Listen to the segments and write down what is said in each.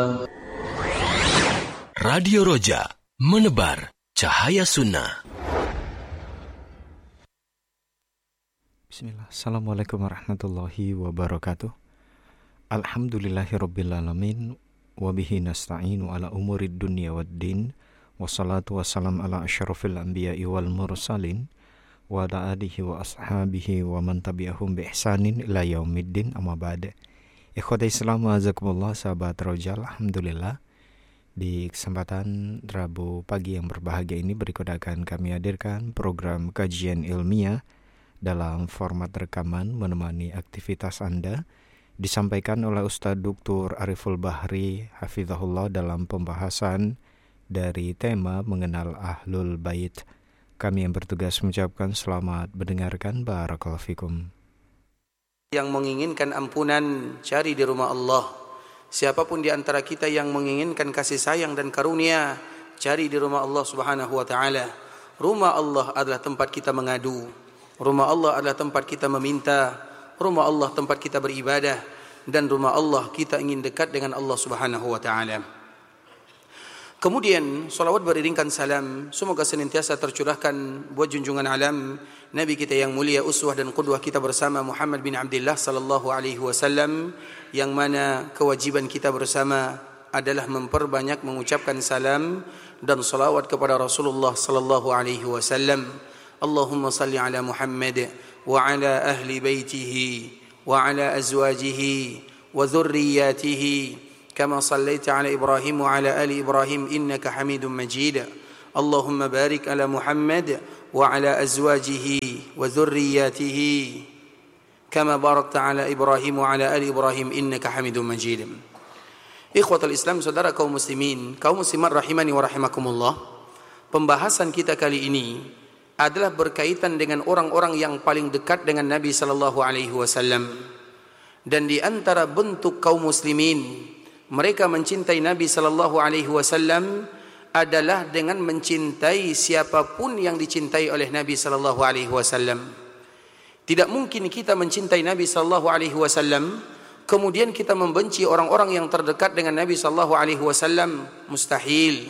Radio Roja, menebar cahaya sunnah. Bismillah. Assalamualaikum warahmatullahi wabarakatuh. Alhamdulillahirrabbilalamin. Wabihi nasta'inu ala umurid dunia waddin. Wassalatu wassalam ala asyrafil anbiya'i wal mursalin. Wa ala alihi wa ashabihi wa man tabi'ahum bi ihsanin ila yaumiddin, amma ba'da. Ikhwatai Islam wa azakumullah, sahabat Roja, alhamdulillah. Di kesempatan Rabu pagi yang berbahagia ini, berikut akan kami hadirkan program kajian ilmiah dalam format rekaman menemani aktivitas Anda, disampaikan oleh Ustaz Dr. Ariful Bahri hafizahullah dalam pembahasan dari tema mengenal Ahlul Bait. Kami yang bertugas mengucapkan selamat mendengarkan. Barakallahu fikum. Yang menginginkan ampunan, cari di rumah Allah. Siapapun di antara kita yang menginginkan kasih sayang dan karunia, cari di rumah Allah Subhanahu wa taala. Rumah Allah adalah tempat kita mengadu. Rumah Allah adalah tempat kita meminta. Rumah Allah tempat kita beribadah, dan rumah Allah kita ingin dekat dengan Allah Subhanahu wa taala. Kemudian salawat beriringkan salam semoga senantiasa tercurahkan buat junjungan alam Nabi kita yang mulia, uswah dan qudwah kita bersama, Muhammad bin Abdullah sallallahu alaihi wasallam, yang mana kewajiban kita bersama adalah memperbanyak mengucapkan salam dan salawat kepada Rasulullah sallallahu alaihi wasallam. Allahumma salli ala Muhammad wa ala ahli baitihi wa ala azwajihi wa dhurriyyatihi كما صليت على إبراهيم وعلى آل إبراهيم إنك حميد مجيد. اللهم بارك على محمد وعلى أزواجه وذرياته كما باركت على إبراهيم وعلى آل إبراهيم إنك حميد مجيد. إخوة الإسلام, saudara kaum muslimin, kaum muslimat rahimani wa rahimakumullah. Pembahasan kita kali ini adalah berkaitan dengan orang-orang yang paling dekat dengan Nabi sallallahu alaihi wasallam. Dan di antara bentuk kaum muslimin mereka mencintai Nabi sallallahu alaihi wasallam adalah dengan mencintai siapapun yang dicintai oleh Nabi sallallahu alaihi wasallam. Tidak mungkin kita mencintai Nabi sallallahu alaihi wasallam kemudian kita membenci orang-orang yang terdekat dengan Nabi sallallahu alaihi wasallam. Mustahil.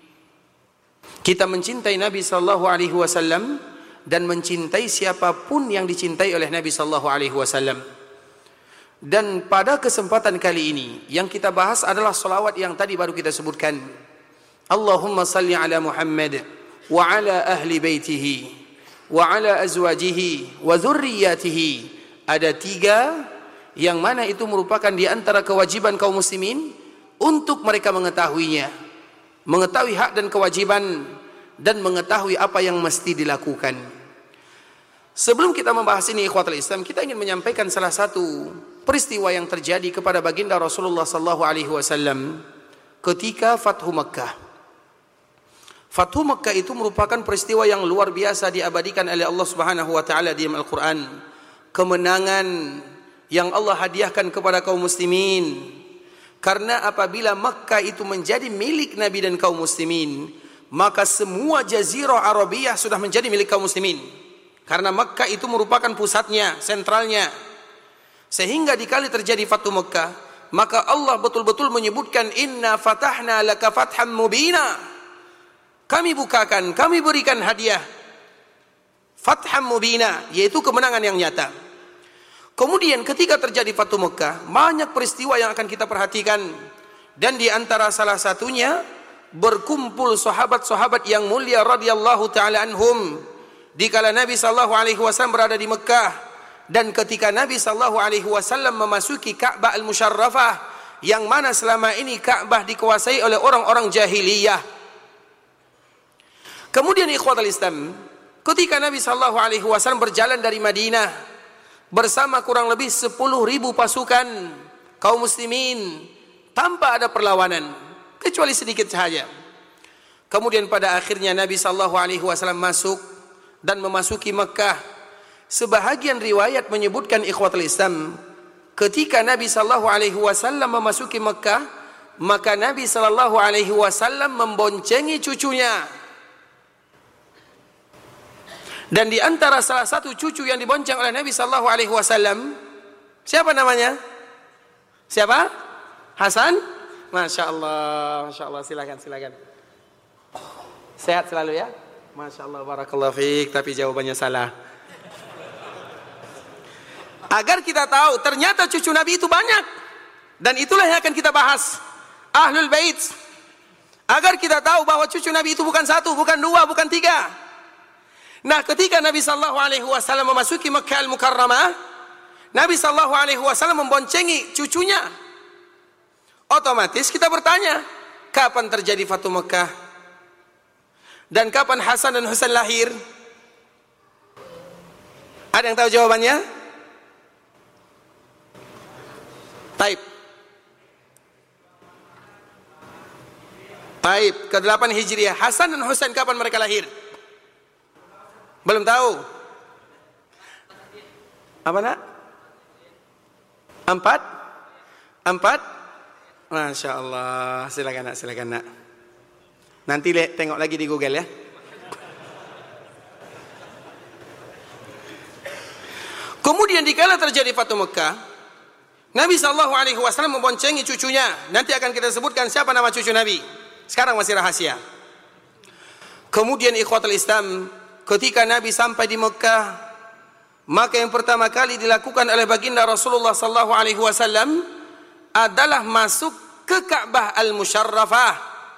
Kita mencintai Nabi sallallahu alaihi wasallam dan mencintai siapapun yang dicintai oleh Nabi sallallahu alaihi wasallam. Dan pada kesempatan kali ini yang kita bahas adalah salawat yang tadi baru kita sebutkan. Allahumma salli ala Muhammad wa ala ahli baitihi wa ala azwajihi wa dhurriyyatihi. Ada 3 yang mana itu merupakan di antara kewajiban kaum muslimin untuk mereka mengetahuinya, mengetahui hak dan kewajiban, dan mengetahui apa yang mesti dilakukan. Sebelum kita membahas ini, ikhwatul Islam, kita ingin menyampaikan salah satu peristiwa yang terjadi kepada baginda Rasulullah sallallahu alaihi wasallam ketika Fathu Makkah. Fathu Makkah itu merupakan peristiwa yang luar biasa diabadikan oleh Allah Subhanahu wa taala di Al-Qur'an. Kemenangan yang Allah hadiahkan kepada kaum muslimin. Karena apabila Makkah itu menjadi milik Nabi dan kaum muslimin, maka semua jazirah Arabiyah sudah menjadi milik kaum muslimin. Karena Makkah itu merupakan pusatnya, sentralnya. Sehingga dikali terjadi Fathu Makkah, maka Allah betul-betul menyebutkan inna fatahna laka fatham mubina. Kami bukakan, kami berikan hadiah fatham mubina, yaitu kemenangan yang nyata. Kemudian ketika terjadi Fathu Makkah, banyak peristiwa yang akan kita perhatikan. Dan di antara salah satunya berkumpul sahabat-sahabat yang mulia radhiyallahu taala anhum dikala Nabi sallallahu alaihi wasallam berada di Mekah, dan ketika Nabi sallallahu alaihi wasallam memasuki Ka'bah al-Musyarrafah yang mana selama ini Ka'bah dikuasai oleh orang-orang jahiliyah. Kemudian ikhwatul Islam, ketika Nabi sallallahu alaihi wasallam berjalan dari Madinah bersama kurang lebih 10.000 pasukan kaum muslimin tanpa ada perlawanan kecuali sedikit saja. Kemudian pada akhirnya Nabi sallallahu alaihi wasallam masuk dan memasuki Mekah. Sebahagian riwayat menyebutkan ikhwatul Islam, ketika Nabi sallallahu alaihi wasallam memasuki Mekah, maka Nabi sallallahu alaihi wasallam memboncengi cucunya. Dan di antara salah satu cucu yang dibonceng oleh Nabi sallallahu alaihi wasallam, siapa namanya? Siapa? Hasan Masya Allah, silakan. Sehat selalu ya. Masya Allah, barakallahu fiik. Tapi jawabannya salah. Agar kita tahu ternyata cucu Nabi itu banyak, dan itulah yang akan kita bahas, Ahlul Bait. Agar kita tahu bahwa cucu Nabi itu bukan satu, bukan dua, bukan tiga. Nah, ketika Nabi sallallahu alaihi wasallam memasuki Makkah Al-Mukarramah, Nabi sallallahu alaihi wasallam memboncengi cucunya. Otomatis kita bertanya, kapan terjadi Fatu Makkah? Dan kapan Hasan dan Husain lahir? Ada yang tahu jawabannya? Taib, ke-8 Hijriah. Hasan dan Husain kapan mereka lahir? Belum tahu. Apa nak? 4? Masya Allah. Silakan nak. Nanti tengok lagi di Google ya. Kemudian dikala terjadi Fatu Makkah, Nabi SAW memboncengi cucunya. Nanti akan kita sebutkan siapa nama cucu Nabi. Sekarang masih rahasia. Kemudian ikhwatul Islam, ketika Nabi sampai di Mekah, maka yang pertama kali dilakukan oleh baginda Rasulullah SAW adalah masuk ke Ka'bah Al-Musyarrafah.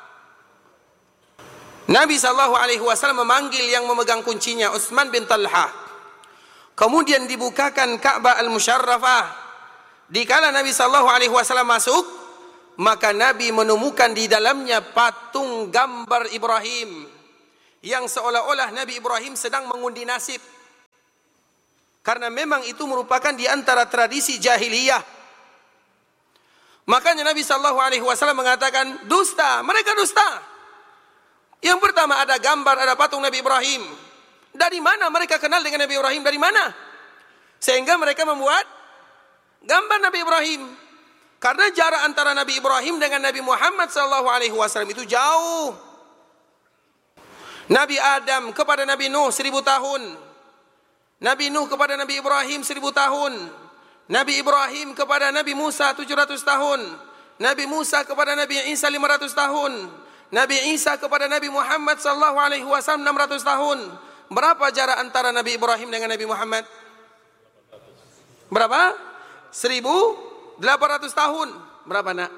Nabi SAW memanggil yang memegang kuncinya, Utsman bin Talha. Kemudian dibukakan Ka'bah Al-Musyarrafah. Dikala Nabi SAW masuk, maka Nabi menemukan di dalamnya patung gambar Ibrahim, yang seolah-olah Nabi Ibrahim sedang mengundi nasib. Karena memang itu merupakan di antara tradisi jahiliyah. Makanya Nabi SAW mengatakan, dusta, mereka dusta. Yang pertama ada gambar, ada patung Nabi Ibrahim. Dari mana mereka kenal dengan Nabi Ibrahim? Dari mana? Sehingga mereka membuat gambar Nabi Ibrahim. Karena jarak antara Nabi Ibrahim dengan Nabi Muhammad SAW itu jauh. Nabi Adam kepada Nabi Nuh 1000 tahun. Nabi Nuh kepada Nabi Ibrahim 1000 tahun. Nabi Ibrahim kepada Nabi Musa 700 tahun. Nabi Musa kepada Nabi Isa 500 tahun. Nabi Isa kepada Nabi Muhammad SAW 600 tahun. Berapa jarak antara Nabi Ibrahim dengan Nabi Muhammad? Berapa? 1800 tahun. Berapa nak?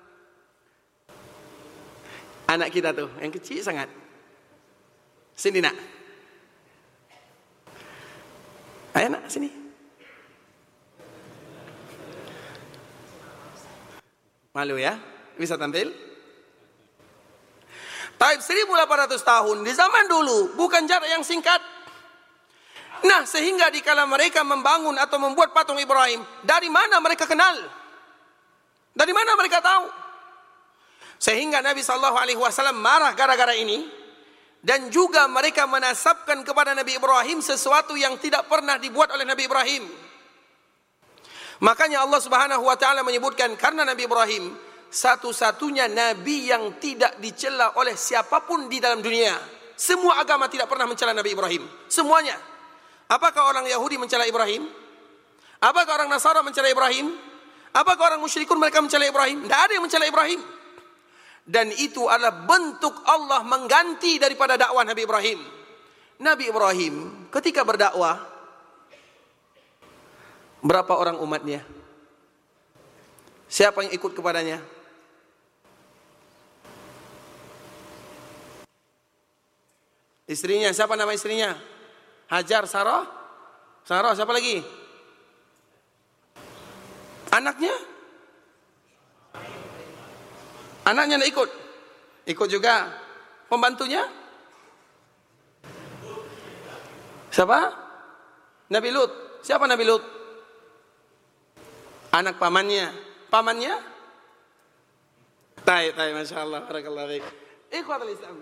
Anak kita tuh, yang kecil sangat. Sini nak. Ayo nak, sini. Malu ya? Bisa tampil? Taib 1800 tahun di zaman dulu bukan jarak yang singkat. Nah, sehingga dikala mereka membangun atau membuat patung Ibrahim, dari mana mereka kenal? Dari mana mereka tahu? Sehingga Nabi SAW marah gara-gara ini, dan juga mereka menasabkan kepada Nabi Ibrahim sesuatu yang tidak pernah dibuat oleh Nabi Ibrahim. Makanya Allah Subhanahu wa taala menyebutkan, karena Nabi Ibrahim satu-satunya nabi yang tidak dicela oleh siapapun di dalam dunia. Semua agama tidak pernah mencela Nabi Ibrahim, semuanya. Apakah orang Yahudi mencela Ibrahim? Apakah orang Nasara mencela Ibrahim? Apakah orang musyrikun mereka mencela Ibrahim? Tidak ada yang mencela Ibrahim. Dan itu adalah bentuk Allah mengganti daripada dakwah Nabi Ibrahim. Nabi Ibrahim ketika berdakwah, berapa orang umatnya? Siapa yang ikut kepadanya? Istrinya, siapa nama istrinya? Hajar, Sarah, siapa lagi? Anaknya? Anaknya tidak ikut? Ikut juga. Pembantunya? Siapa? Nabi Lut. Siapa Nabi Lut? Anak pamannya. Pamannya? Taib, Masya Allah. Barakallahu fiik. Ikhwatul Islam.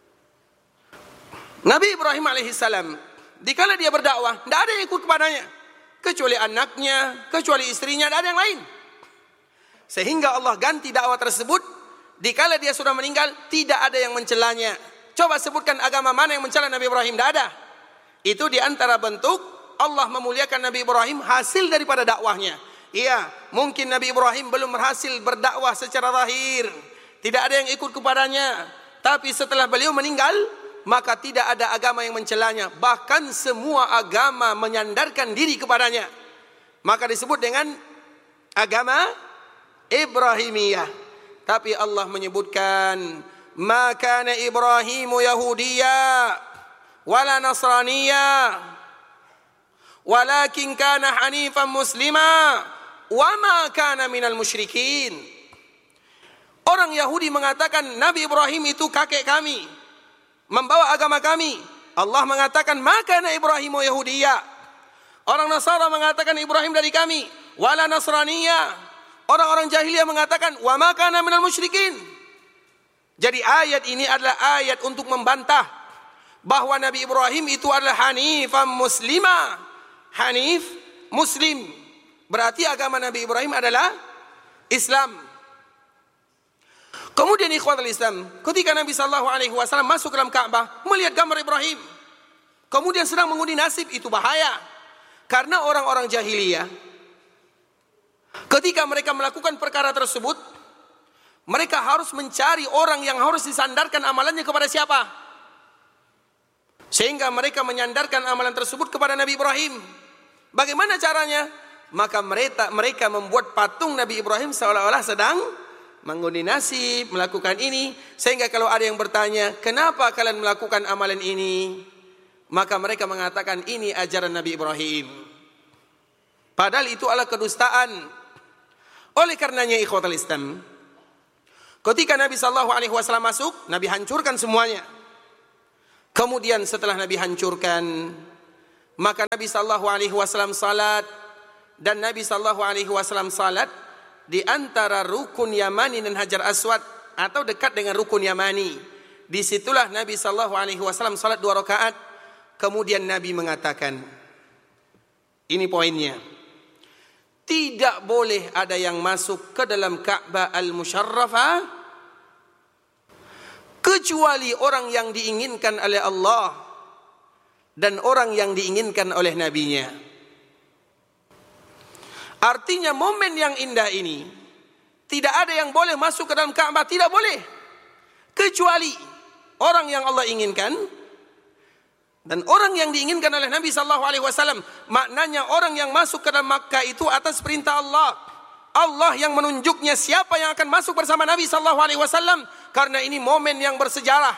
Nabi Ibrahim alaihissalam, dikala dia berdakwah, tidak ada yang ikut kepadanya, kecuali anaknya, kecuali istrinya, tidak ada yang lain. Sehingga Allah ganti dakwah tersebut. Dikala dia sudah meninggal, tidak ada yang mencelanya. Coba sebutkan agama mana yang mencela Nabi Ibrahim? Tidak ada. Itu di antara bentuk Allah memuliakan Nabi Ibrahim hasil daripada dakwahnya. Iya, mungkin Nabi Ibrahim belum berhasil berdakwah secara zahir, tidak ada yang ikut kepadanya. Tapi setelah beliau meninggal, maka tidak ada agama yang mencelanya. Bahkan semua agama menyandarkan diri kepadanya. Maka disebut dengan agama Ibrahimiyah. Tapi Allah menyebutkan, ma kana Ibrahimu Yahudiyya wala Nasraniyya walakin kana hanifan muslima wa ma kana minal musyrikin. Orang Yahudi mengatakan Nabi Ibrahim itu kakek kami, membawa agama kami. Allah mengatakan ma kana Ibrahimu Yahudiyya. Orang Nasara mengatakan Ibrahim dari kami, wala Nasraniyya. Orang-orang jahiliyah mengatakan wa ma kana minal musyrikin. Jadi ayat ini adalah ayat untuk membantah bahwa Nabi Ibrahim itu adalah hanifan muslima. Hanif, muslim. Berarti agama Nabi Ibrahim adalah Islam. Kemudian ikhwatul Islam, ketika Nabi SAW masuk ke dalam Ka'bah, melihat gambar Ibrahim, kemudian sedang mengundi nasib, itu bahaya. Karena orang-orang jahiliyah, ketika mereka melakukan perkara tersebut, mereka harus mencari orang yang harus disandarkan amalannya kepada siapa. Sehingga mereka menyandarkan amalan tersebut kepada Nabi Ibrahim. Bagaimana caranya? Maka mereka membuat patung Nabi Ibrahim seolah-olah sedang mengundi nasib, melakukan ini. Sehingga kalau ada yang bertanya, kenapa kalian melakukan amalan ini? Maka mereka mengatakan ini ajaran Nabi Ibrahim. Padahal itu adalah kedustaan. Oleh karenanya ikhwatul Islam, ketika Nabi SAW masuk, Nabi hancurkan semuanya. Kemudian setelah Nabi hancurkan, maka Nabi SAW salat. Dan Nabi SAW salat di antara rukun Yamani dan Hajar Aswad, atau dekat dengan rukun Yamani. Disitulah Nabi SAW salat 2 rakaat. Kemudian Nabi mengatakan, ini poinnya, tidak boleh ada yang masuk ke dalam Ka'bah Al-Musharrafah kecuali orang yang diinginkan oleh Allah dan orang yang diinginkan oleh Nabi-Nya. Artinya momen yang indah ini, tidak ada yang boleh masuk ke dalam Ka'bah, tidak boleh, kecuali orang yang Allah inginkan dan orang yang diinginkan oleh Nabi SAW. Maknanya orang yang masuk ke dalam Makkah itu atas perintah Allah. Allah yang menunjuknya siapa yang akan masuk bersama Nabi SAW. Karena ini momen yang bersejarah.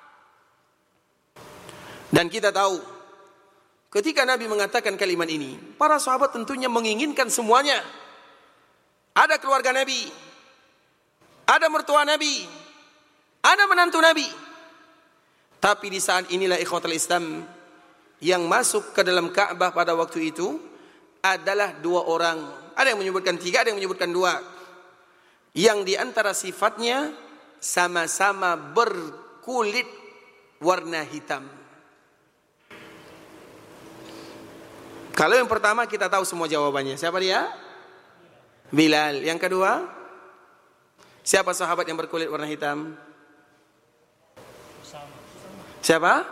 Dan kita tahu, ketika Nabi mengatakan kalimat ini, para sahabat tentunya menginginkan semuanya. Ada keluarga Nabi, ada mertua Nabi, ada menantu Nabi. Tapi di saat inilah ikhwatul Islam, yang masuk ke dalam Ka'bah pada waktu itu adalah 2 orang. Ada yang menyebutkan 3, ada yang menyebutkan 2. Yang di antara sifatnya sama-sama berkulit warna hitam. Kalau yang pertama kita tahu semua jawabannya. Siapa dia? Bilal. Yang kedua, siapa sahabat yang berkulit warna hitam? Siapa?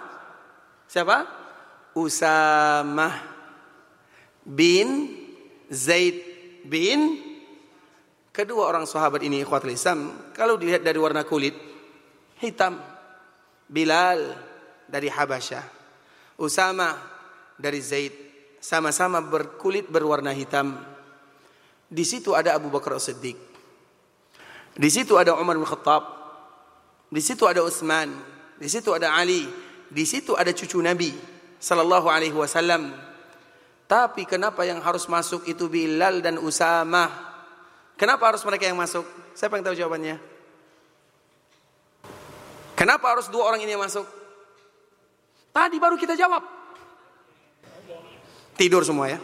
Usamah bin Zaid bin. Kedua orang sahabat ini ikhwatul Islam, kalau dilihat dari warna kulit, hitam. Bilal dari Habasyah, Usamah dari Zaid, sama-sama berkulit berwarna hitam. Di situ ada Abu Bakar As-Siddiq, di situ ada Umar bin Khattab, di situ ada Utsman, di situ ada Ali, di situ ada cucu Nabi sallallahu alaihi wasallam. Tapi kenapa yang harus masuk itu Bilal dan Usamah? Kenapa harus mereka yang masuk? Siapa yang tahu jawabannya? Kenapa harus 2 orang ini yang masuk? Tadi baru kita jawab. Tidur semua ya.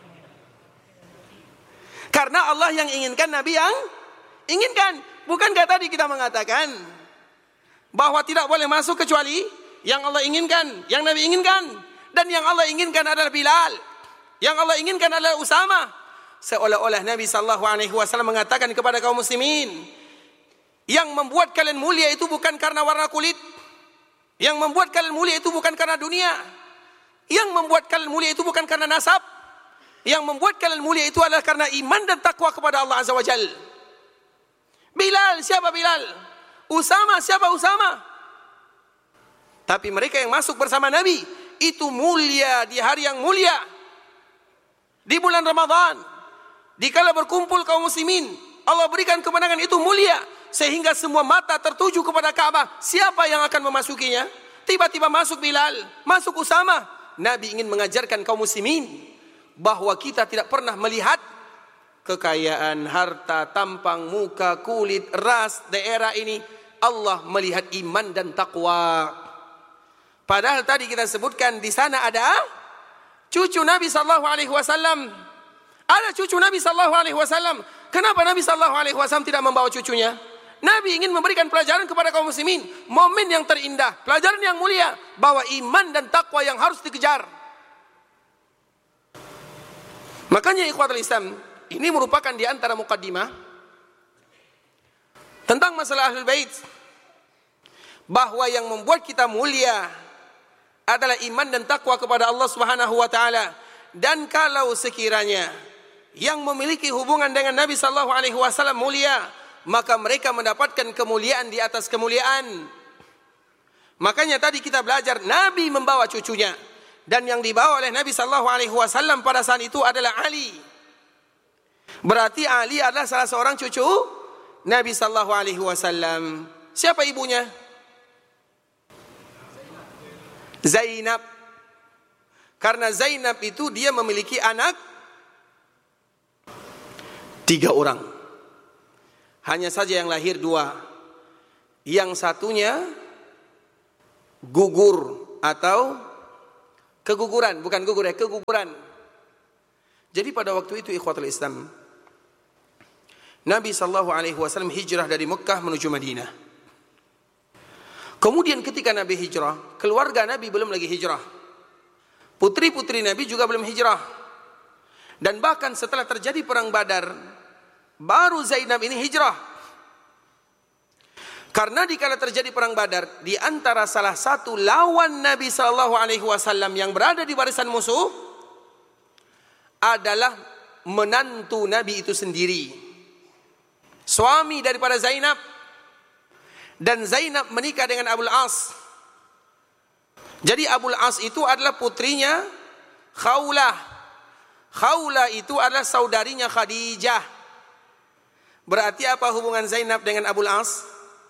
Karena Allah yang inginkan, Nabi yang inginkan. Bukankah tadi kita mengatakan bahwa tidak boleh masuk kecuali yang Allah inginkan, yang Nabi inginkan. Dan yang Allah inginkan adalah Bilal, yang Allah inginkan adalah Usamah. Seolah-olah Nabi SAW mengatakan kepada kaum muslimin, yang membuat kalian mulia itu bukan karena warna kulit, yang membuat kalian mulia itu bukan karena dunia, yang membuat kalian mulia itu bukan karena nasab, Yang membuat kalian mulia itu adalah karena iman dan takwa kepada Allah Azza wa Jal. Bilal, siapa Bilal? Usama, siapa Usama? Tapi mereka yang masuk bersama Nabi itu mulia di hari yang mulia, di bulan Ramadan, dikala berkumpul kaum muslimin, Allah berikan kemenangan itu mulia, sehingga semua mata tertuju kepada Ka'bah. Siapa yang akan memasukinya? Tiba-tiba masuk Bilal, masuk Usama. Nabi ingin mengajarkan kaum muslimin bahwa kita tidak pernah melihat kekayaan, harta, tampang, muka, kulit, ras, daerah ini. Allah melihat iman dan takwa. Padahal tadi kita sebutkan di sana ada cucu Nabi sallallahu alaihi wasallam. Ada cucu Nabi sallallahu alaihi wasallam. Kenapa Nabi sallallahu alaihi wasallam tidak membawa cucunya? Nabi ingin memberikan pelajaran kepada kaum muslimin, momen yang terindah, pelajaran yang mulia, bahwa iman dan takwa yang harus dikejar. Makanya ikhwatul Islam, ini merupakan di antara mukaddimah tentang masalah Ahlul Bait, bahwa yang membuat kita mulia adalah iman dan takwa kepada Allah Subhanahu wa taala. Dan kalau sekiranya yang memiliki hubungan dengan Nabi sallallahu alaihi wasallam mulia, maka mereka mendapatkan kemuliaan di atas kemuliaan. Makanya tadi kita belajar Nabi membawa cucunya, dan yang dibawa oleh Nabi sallallahu alaihi wasallam pada saat itu adalah Ali. Berarti Ali adalah salah seorang cucu Nabi sallallahu alaihi wasallam. Siapa ibunya? Zainab. Karena Zainab itu dia memiliki anak 3 orang. Hanya saja yang lahir 2. Yang satunya gugur atau keguguran, bukan gugur ya, keguguran. Jadi pada waktu itu ikhwatul Islam, Nabi sallallahu alaihi wasallam hijrah dari Mekah menuju Madinah. Kemudian ketika Nabi hijrah, keluarga Nabi belum lagi hijrah. Putri-putri Nabi juga belum hijrah. Dan bahkan setelah terjadi perang Badar, baru Zainab ini hijrah. Karena dikala terjadi perang Badar, di antara salah satu lawan Nabi sallallahu alaihi wasallam yang berada di barisan musuh adalah menantu Nabi itu sendiri, suami daripada Zainab. Dan Zainab menikah dengan Abul As. Jadi Abul As itu adalah putrinya Khawlah. Khawlah itu adalah saudarinya Khadijah. Berarti apa hubungan Zainab dengan Abul As?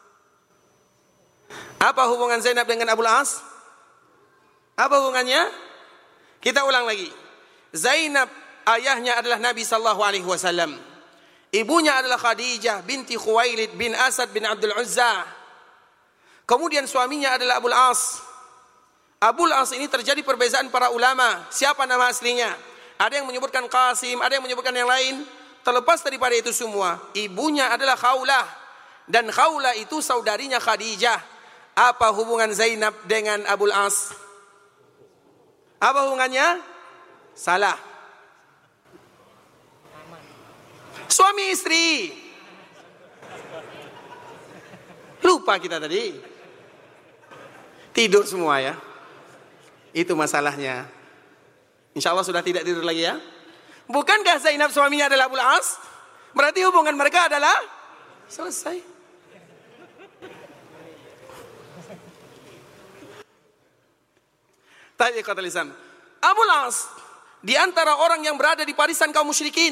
Apa hubungan Zainab dengan Abul As? Apa hubungannya? Kita ulang lagi. Zainab ayahnya adalah Nabi sallallahu alaihi wasallam. Ibunya adalah Khadijah binti Khuwailid bin Asad bin Abdul Uzza. Kemudian suaminya adalah Abul As. Abul As ini terjadi perbezaan para ulama. Siapa nama aslinya? Ada yang menyebutkan Qasim, ada yang menyebutkan yang lain. Terlepas daripada itu semua, ibunya adalah Khawlah. Dan Khawlah itu saudarinya Khadijah. Apa hubungan Zainab dengan Abul As? Apa hubungannya? Salah. Suami istri. Lupa kita tadi. Tidur semua ya. Itu masalahnya. Insya Allah sudah tidak tidur lagi ya. Bukankah Zainab suaminya adalah Abul As? Berarti hubungan mereka adalah selesai. Tadi kata lisan, Abul As di antara orang yang berada di barisan kaum musyrikin.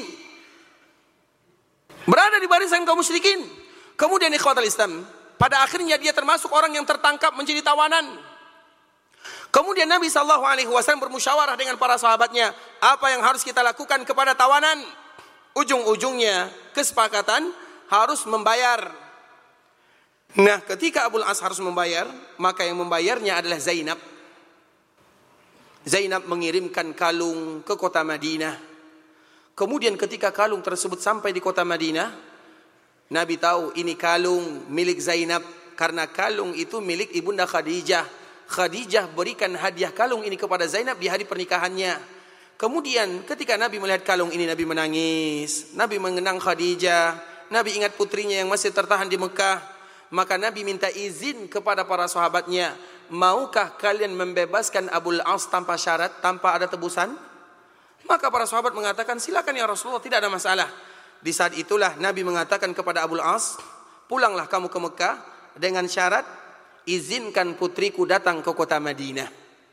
Berada di barisan kaum musyrikin. Kemudian ikhwatul Islam, pada akhirnya dia termasuk orang yang tertangkap menjadi tawanan. Kemudian Nabi SAW bermusyawarah dengan para sahabatnya, apa yang harus kita lakukan kepada tawanan? Ujung-ujungnya kesepakatan harus membayar. Nah, ketika Abul As harus membayar, maka yang membayarnya adalah Zainab. Zainab mengirimkan kalung ke kota Madinah. Kemudian ketika kalung tersebut sampai di kota Madinah, Nabi tahu ini kalung milik Zainab, karena kalung itu milik ibunda Khadijah. Khadijah berikan hadiah kalung ini kepada Zainab di hari pernikahannya. Kemudian ketika Nabi melihat kalung ini, Nabi menangis. Nabi mengenang Khadijah. Nabi ingat putrinya yang masih tertahan di Mekah. Maka Nabi minta izin kepada para sahabatnya, maukah kalian membebaskan Abul As tanpa syarat, tanpa ada tebusan? Maka para sahabat mengatakan, silakan ya Rasulullah, tidak ada masalah. Di saat itulah Nabi mengatakan kepada Abul As, pulanglah kamu ke Mekah dengan syarat izinkan putriku datang ke kota Madinah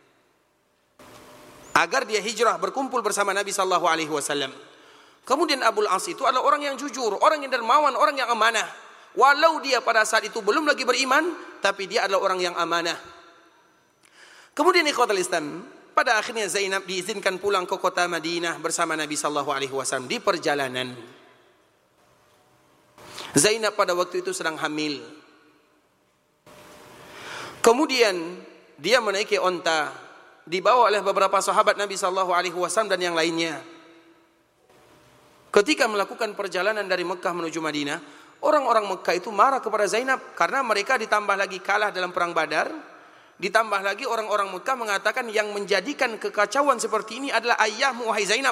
agar dia hijrah berkumpul bersama Nabi sallallahu alaihi wasallam. Kemudian Abul As itu adalah orang yang jujur, orang yang dermawan, orang yang amanah. Walau dia pada saat itu belum lagi beriman, tapi dia adalah orang yang amanah. Kemudian ikhwatul Islam, pada akhirnya Zainab diizinkan pulang ke kota Madinah bersama Nabi sallallahu alaihi wasallam. Di perjalanan, Zainab pada waktu itu sedang hamil. Kemudian dia menaiki onta, dibawa oleh beberapa sahabat Nabi sallallahu alaihi wasallam dan yang lainnya. Ketika melakukan perjalanan dari Mekah menuju Madinah, orang-orang Mekah itu marah kepada Zainab karena mereka ditambah lagi kalah dalam perang Badar. Ditambah lagi orang-orang Mekah mengatakan yang menjadikan kekacauan seperti ini adalah ayahmu wahai Zainab.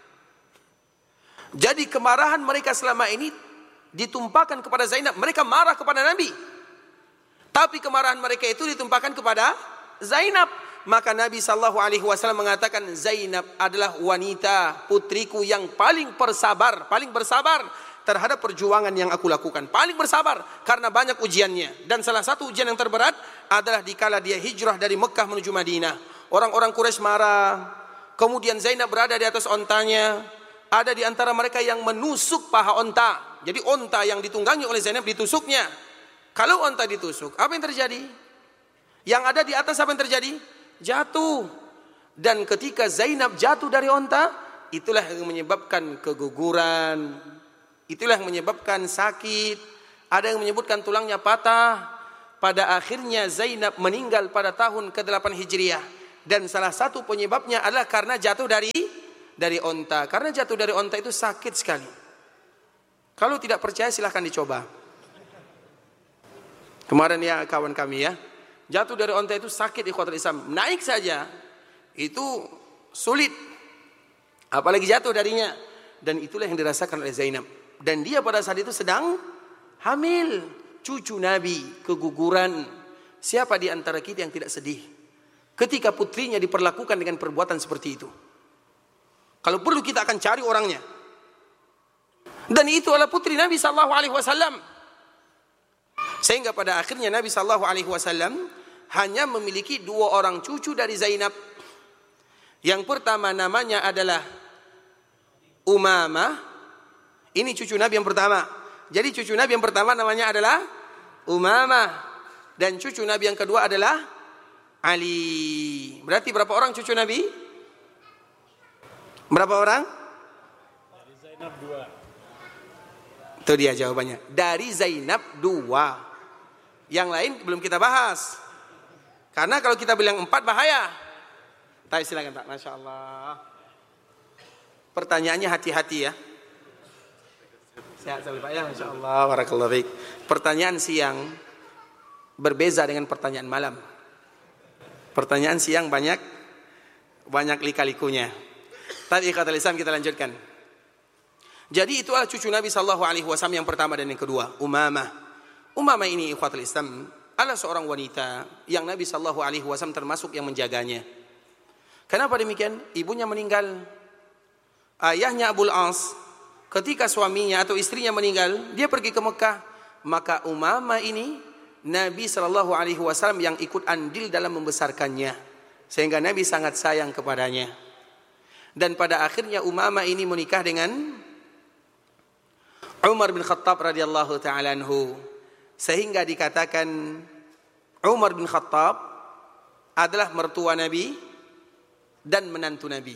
Jadi kemarahan mereka selama ini ditumpahkan kepada Zainab. Mereka marah kepada Nabi, tapi kemarahan mereka itu ditumpahkan kepada Zainab. Maka Nabi sallallahu alaihi wasallam mengatakan, Zainab adalah wanita putriku yang paling bersabar terhadap perjuangan yang aku lakukan. Paling bersabar karena banyak ujiannya. Dan salah satu ujian yang terberat adalah dikala dia hijrah dari Mekah menuju Madinah. Orang-orang Quraisy marah. Kemudian Zainab berada di atas ontanya. Ada di antara mereka yang menusuk paha onta. Jadi onta yang ditunggangi oleh Zainab ditusuknya. Kalau onta ditusuk, apa yang terjadi? Yang ada di atas apa yang terjadi? Jatuh. Dan ketika Zainab jatuh dari onta, itulah yang menyebabkan keguguran, itulah yang menyebabkan sakit. Ada yang menyebutkan tulangnya patah. Pada akhirnya Zainab meninggal pada tahun ke-8 Hijriah. Dan salah satu penyebabnya adalah karena jatuh dari onta. Karena jatuh dari onta itu sakit sekali. Kalau tidak percaya silahkan dicoba. Kemarin ya kawan kami ya, jatuh dari onta itu sakit ikhwatul Islam. Naik saja itu sulit, apalagi jatuh darinya. Dan itulah yang dirasakan oleh Zainab. Dan dia pada saat itu sedang hamil, cucu Nabi, keguguran. Siapa di antara kita yang tidak sedih ketika putrinya diperlakukan dengan perbuatan seperti itu? Kalau perlu kita akan cari orangnya. Dan itu adalah putri Nabi sallallahu alaihi wasallam. Sehingga pada akhirnya Nabi sallallahu alaihi wasallam hanya memiliki 2 orang cucu dari Zainab. Yang pertama namanya adalah Umamah. Ini cucu Nabi yang pertama. Jadi cucu Nabi yang pertama namanya adalah Umamah. Dan cucu Nabi yang kedua adalah Ali. Berarti berapa orang cucu Nabi? Berapa orang? Dari Zainab 2. Itu dia jawabannya. Dari Zainab 2. Yang lain belum kita bahas. Karena kalau kita bilang 4 bahaya. Tapi silakan Pak, Masya Allah. Pertanyaannya hati-hati ya. Sehat sekali Pak ya, Masya Allah. Barakallahu fiik. Pertanyaan siang berbeza dengan pertanyaan malam. Pertanyaan siang banyak lika-likunya. Tapi kata Islam kita lanjutkan. Jadi itu adalah cucu Nabi sallallahu alaihi wasallam yang pertama dan yang kedua, Umamah. Umamah ini ikhwatul Islam adalah seorang wanita yang Nabi sallallahu alaihi wasallam termasuk yang menjaganya. Kenapa demikian? Ibunya meninggal. Ayahnya Abul As ketika suaminya atau istrinya meninggal, dia pergi ke Mekah. Maka Umamah ini Nabi sallallahu alaihi wasallam yang ikut andil dalam membesarkannya. Sehingga Nabi sangat sayang kepadanya. Dan pada akhirnya Umamah ini menikah dengan Umar bin Khattab radhiyallahu ta'ala anhu. Sehingga dikatakan Umar bin Khattab adalah mertua Nabi dan menantu Nabi.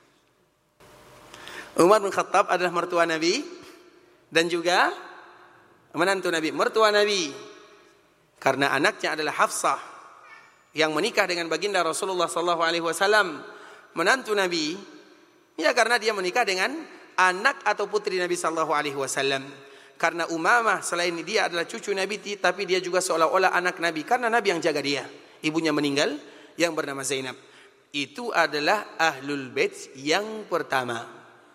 Umar bin Khattab adalah mertua Nabi dan juga menantu Nabi. Mertua Nabi karena anaknya adalah Hafsah yang menikah dengan baginda Rasulullah sallallahu alaihi wasallam. Menantu Nabi ya karena dia menikah dengan anak atau putri Nabi sallallahu alaihi wasallam. Karena Umamah selain dia adalah cucu Nabi, tapi dia juga seolah-olah anak Nabi karena Nabi yang jaga dia. Ibunya meninggal yang bernama Zainab. Itu adalah Ahlul Bait yang pertama.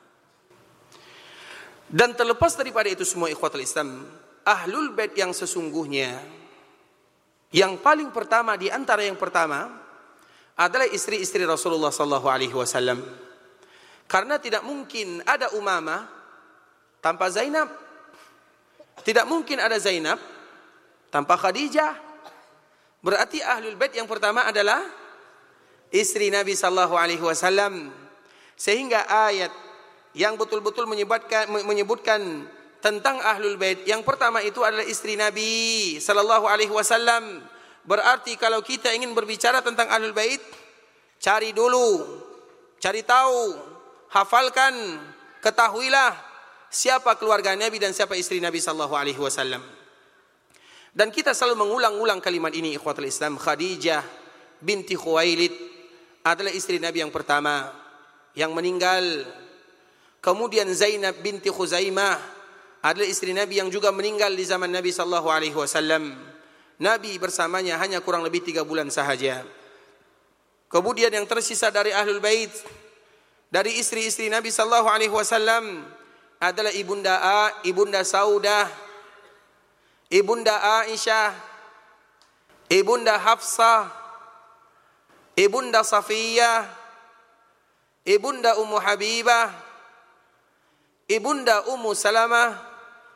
Dan terlepas daripada itu semua ikhwatul Islam, Ahlul Bait yang sesungguhnya yang paling pertama di antara yang pertama adalah istri-istri Rasulullah sallallahu alaihi wasallam. Karena tidak mungkin ada Umamah tanpa Zainab. Tidak mungkin ada Zainab tanpa Khadijah. Berarti Ahlul Bait yang pertama adalah istri Nabi sallallahu alaihi wasallam. Sehingga ayat yang betul-betul menyebutkan tentang Ahlul Bait yang pertama itu adalah istri Nabi sallallahu alaihi wasallam. Berarti kalau kita ingin berbicara tentang Ahlul Bait, cari dulu, cari tahu, hafalkan, ketahuilah siapa keluarga Nabi dan siapa istri Nabi sallallahu alaihi wasallam. Dan kita selalu mengulang-ulang kalimat ini, ikhwatul Islam. Khadijah binti Khuwailid adalah istri Nabi yang pertama yang meninggal. Kemudian Zainab binti Khuzaimah adalah istri Nabi yang juga meninggal di zaman Nabi sallallahu alaihi wasallam. Nabi bersamanya hanya kurang lebih 3 bulan sahaja. Kemudian yang tersisa dari Ahlul Bait, dari istri-istri Nabi sallallahu alaihi wasallam adalah Ibunda Saudah, Ibunda Aisyah, Ibunda Hafsah, Ibunda Safiyah, Ibunda Ummu Habibah, Ibunda Ummu Salamah,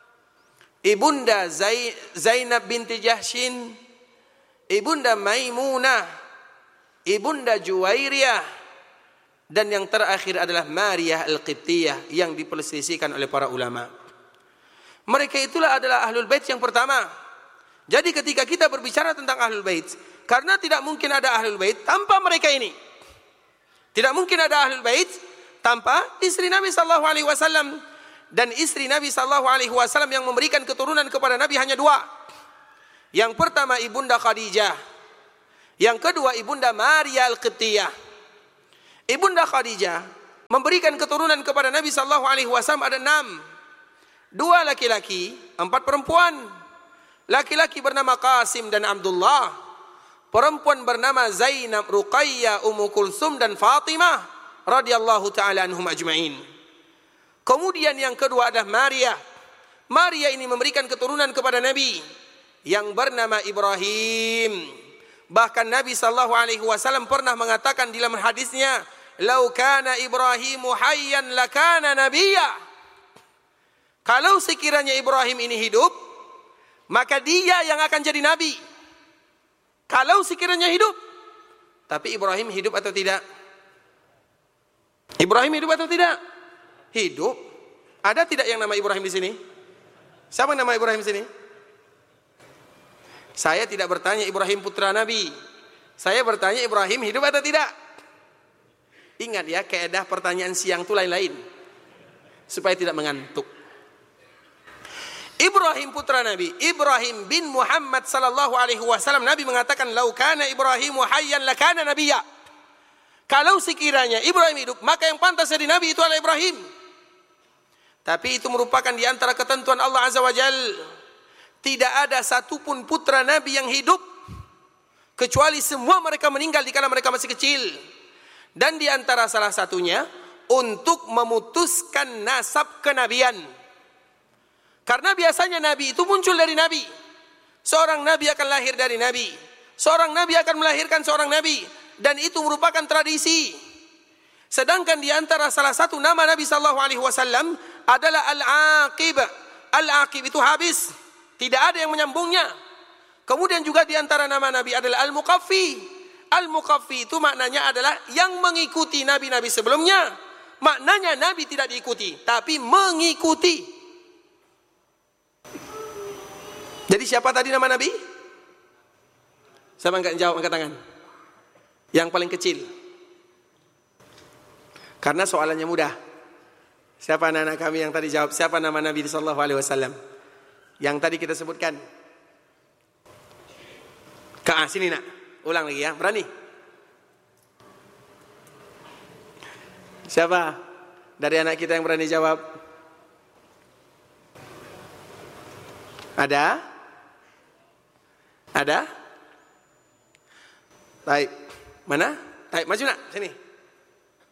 Ibunda Zainab binti Jahshin, Ibunda Maimunah, Ibunda Juwairiyah, dan yang terakhir adalah Maryah Al-Qibtiyah yang diperselisihkan oleh para ulama. Mereka itulah adalah Ahlul Bait yang pertama. Jadi ketika kita berbicara tentang Ahlul Bait, karena tidak mungkin ada Ahlul Bait tanpa mereka ini. Tidak mungkin ada Ahlul Bait tanpa istri Nabi sallallahu alaihi wasallam. Dan istri Nabi sallallahu alaihi wasallam yang memberikan keturunan kepada Nabi hanya 2. Yang pertama Ibunda Khadijah, yang kedua Ibunda Maryah Al-Qibtiyah. Ibunda Khadijah memberikan keturunan kepada Nabi sallallahu alaihi wasallam ada 6. 2 laki-laki, 4 perempuan. Laki-laki bernama Qasim dan Abdullah. Perempuan bernama Zainab, Ruqayyah, Ummu Kulsum dan Fatimah radhiyallahu taala anhum ajma'in. Kemudian yang kedua adalah Maryah. Maryah ini memberikan keturunan kepada Nabi yang bernama Ibrahim. Bahkan Nabi sallallahu alaihi wasallam pernah mengatakan di dalam hadisnya, "Lau kana Ibrahimu hayyan lakana nabiyya." Kalau sekiranya Ibrahim ini hidup, maka dia yang akan jadi nabi. Kalau sekiranya hidup. Tapi Ibrahim hidup atau tidak? Ibrahim hidup atau tidak? Hidup. Ada tidak yang nama Ibrahim di sini? Siapa nama Ibrahim di sini? Saya tidak bertanya Ibrahim putra Nabi. Saya bertanya Ibrahim hidup atau tidak? Ingat ya, kaidah pertanyaan siang itu lain-lain. Supaya tidak mengantuk. Ibrahim putra Nabi, Ibrahim bin Muhammad sallallahu alaihi wasallam, Nabi mengatakan, "Lau kana Ibrahimu hayyan lakana nabiyya." Kalau sekiranya Ibrahim hidup, maka yang pantas jadi nabi itu adalah Ibrahim. Tapi itu merupakan di antara ketentuan Allah Azza wa Jalla. Tidak ada satupun putra Nabi yang hidup, kecuali semua mereka meninggal dikala mereka masih kecil. Dan di antara salah satunya, untuk memutuskan nasab kenabian. Karena biasanya Nabi itu muncul dari Nabi. Seorang Nabi akan lahir dari Nabi. Seorang Nabi akan melahirkan seorang Nabi. Dan itu merupakan tradisi. Sedangkan di antara salah satu nama Nabi sallallahu alaihi wasallam adalah Al-Aqib. Al-Aqib itu habis, tidak ada yang menyambungnya. Kemudian juga di antara nama Nabi adalah Al-Muqaffi. Al-Muqaffi itu maknanya adalah yang mengikuti nabi-nabi sebelumnya. Maknanya Nabi tidak diikuti, tapi mengikuti. Jadi siapa tadi nama Nabi? Siapa angkat jawab, angkat tangan. Yang paling kecil. Karena soalannya mudah. Siapa anak-anak kami yang tadi jawab? Siapa nama Nabi sallallahu alaihi wasallam? Yang tadi kita sebutkan. Sini nak. Ulang lagi ya. Berani? Siapa dari anak kita yang berani jawab? Ada? Ada? Baik. Mana? Baik, maju nak. Sini.